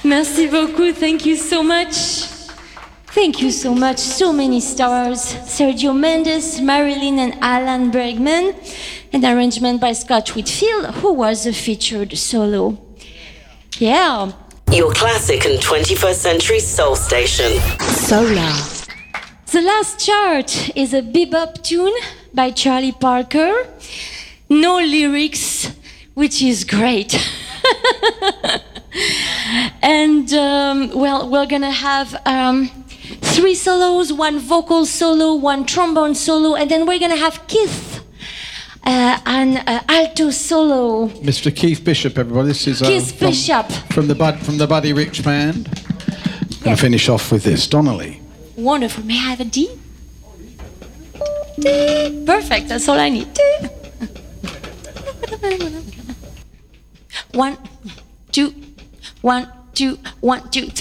Merci beaucoup. Thank you so much. Thank you so much. So many stars. Sergio Mendes, Marilyn and Alan Bergman. An arrangement by Scott Whitfield, who was a featured solo. Yeah. Your classic and 21st century soul station. Solar. The last chart is a bebop tune by Charlie Parker. No lyrics, which is great. And, we're gonna have 3 solos, 1 vocal solo, 1 trombone solo, and then we're gonna have Keith, an alto solo. Mr. Keith Bishop, everybody. This is Keith Bishop. From the Buddy Rich Band. Going to finish off with this, Donnelly. Wonderful. May I have a D? D. Perfect. That's all I need. D. 1, 2, 1, 2, 1, 2, 3.